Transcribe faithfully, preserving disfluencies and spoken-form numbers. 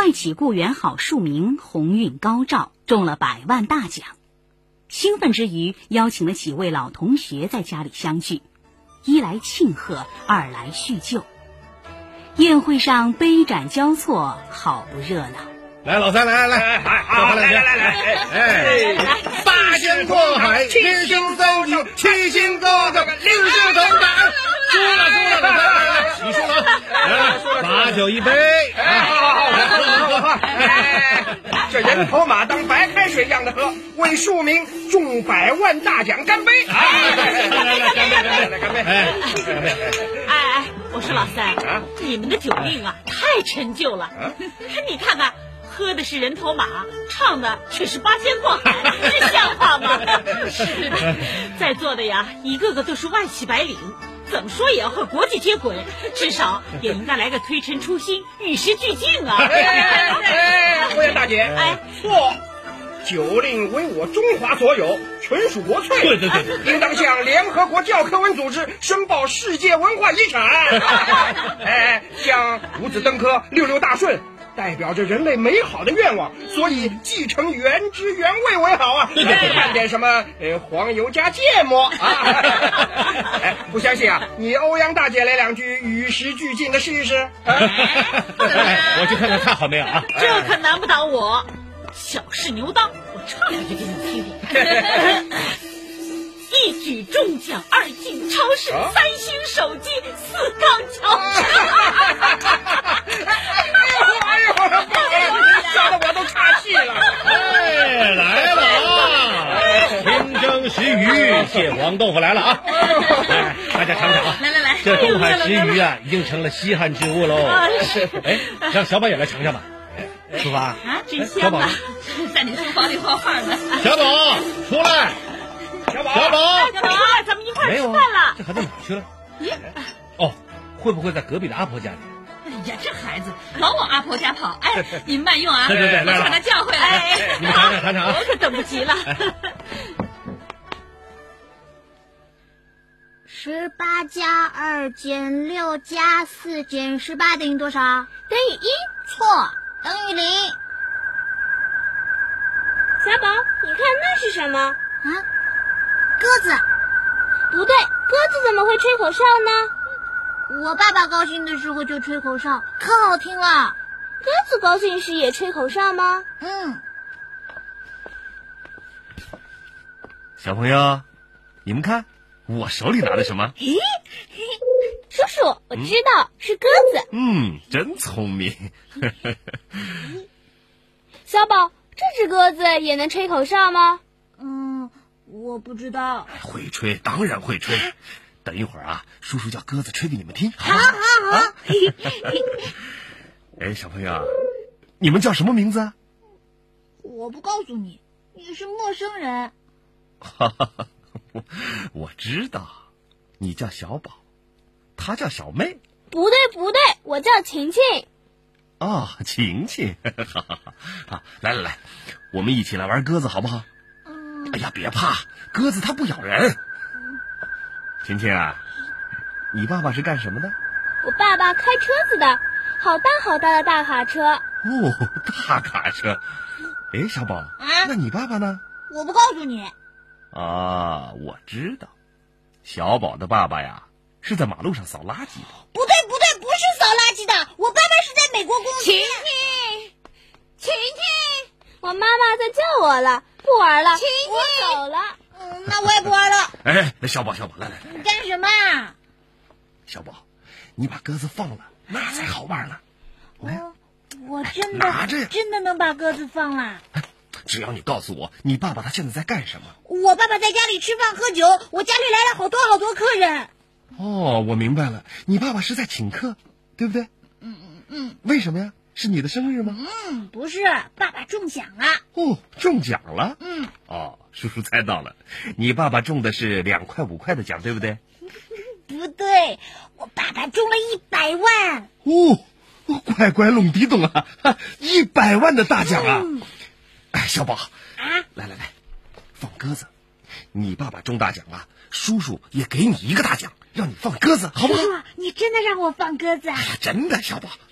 外企雇员郝树明鸿运高照，中了百万大奖。兴奋之余，邀请了几位老同学在家里相聚，一来庆贺，二来叙旧。宴会上杯盏交错，好不热闹。 来，老三，来来来，好，来来来来，哎，八仙过海，七星三星，七星高照，六星同感。输了，输了，老三，来来，你输了，来，罚酒一杯。 哎，好好好，喝喝喝，哎，这人头马当白开水一样的喝，为庶民中百万大奖干杯！ 来来来，干杯，干杯，干杯！哎， 哎哎，我说老三，你们的酒令啊，太陈旧了。你看看。喝的是人头马，唱的却是八仙过海，这像话吗？是的，在座的呀，一个个都是外企白领，怎么说也要和国际接轨，至少也应该来个推陈出新、与时俱进啊！ 哎哎，欧阳大姐， 哎， 错，酒令为我中华所有，纯属国粹。 对对对， 应当向联合国教科文组织申报世界文化遗产。哎，像五子登科、六六大顺。代表着人类美好的愿望，所以继承原汁原味为好啊！ 对对对， 看点什么呃黄油加芥末啊！哎，不相信啊，你欧阳大姐来两句与时俱进的试一试。啊、 哎，我去看看看好没有啊？ 这可难不倒我，小试牛刀，我唱两句给你听听。一举中奖，二进超市，啊、三星手机，四杠轿车。 哎呦，笑得我都岔气了。 哎，来了啊！清蒸石鱼、蟹黄豆腐来了啊！来，大家尝尝啊！ 来来来， 这东海石鱼啊，已经成了稀罕之物喽。哎，让小宝也来尝尝吧。出发啊，真香啊！ 在你书房里画画呢。 小宝，出来！ 小宝， 小宝， 小宝，咱们一块儿吃饭了。 这孩子哪去了？哦，会不会在隔壁的阿婆家里？ 哎呀，这孩子老往阿婆家跑。哎，你们慢用啊！ 对对对， 我把他叫回来。 哎， 你们尝尝尝尝啊！ 我可等不及了。 十八加二减六加四减十八等于多少？ 等于一。 错，等于零。 小宝，你看那是什么？ 啊？鸽子。 不对，鸽子怎么会吹口哨呢？ 我爸爸高兴的时候就吹口哨，可好听了。 鸽子高兴时也吹口哨吗？ 嗯。 小朋友，你们看，我手里拿的什么？ 咦，叔叔，我知道、嗯、是鸽子。 嗯，真聪明。 小宝，这只鸽子也能吹口哨吗？ 嗯，我不知道。 会吹，当然会吹。等一会儿啊，叔叔叫鸽子吹给你们听。 好好好。啊、 哎，小朋友，你们叫什么名字啊？ 我不告诉你，你是陌生人。 哈哈哈，我我知道，你叫小宝，他叫小妹。 不对不对，我叫晴晴。 哦，晴晴，哈哈哈！好，来来来，我们一起来玩鸽子好不好？ 嗯。 哎呀，别怕，鸽子它不咬人。晴晴啊，你爸爸是干什么的？ 我爸爸开车子的，好大好大的大卡车。 哦，大卡车。哎，小宝， 啊， 那你爸爸呢？ 我不告诉你。 啊，我知道，小宝的爸爸呀是在马路上扫垃圾的。 不对不对，不是扫垃圾的，我爸爸是在美国工作。 晴晴，晴晴，我妈妈在叫我了，不玩了， 晴晴， 我走了。 嗯，那我也不玩了。 哎，小宝小宝，来来来， 你干什么啊？ 小宝，你把鸽子放了，那才好玩呢。来， 我我真的拿着呀， 真的能把鸽子放了。 只要你告诉我，你爸爸他现在在干什么？ 我爸爸在家里吃饭喝酒，我家里来了好多好多客人。 哦，我明白了，你爸爸是在请客，对不对？ 嗯嗯嗯。 为什么呀？是你的生日吗？ 嗯，不是，爸爸中奖了。 哦，中奖了？ 嗯。 哦，叔叔猜到了，你爸爸中的是两块五块的奖，对不对？ 不对，我爸爸中了一百万。 哦，乖乖弄迪懂啊，一百万的大奖啊！嗯，哎，小宝啊， 来来来，放鸽子。你爸爸中大奖了，叔叔也给你一个大奖，让你放鸽子，好不好？ 叔叔，你真的让我放鸽子啊？ 哎呀，真的，小宝，